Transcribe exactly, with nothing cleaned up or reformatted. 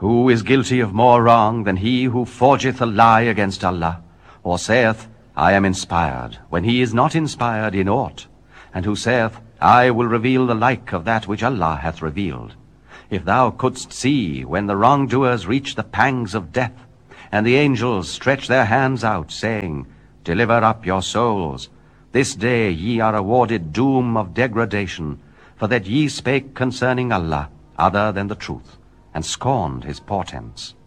Who is guilty of more wrong than he who forgeth a lie against Allah, or saith, I am inspired, when he is not inspired in aught, and who saith, I will reveal the like of that which Allah hath revealed? If thou couldst see when the wrongdoers reach the pangs of death, and the angels stretch their hands out, saying, Deliver up your souls. This day ye are awarded doom of degradation, for that ye spake concerning Allah other than the truth, and scorned his portents.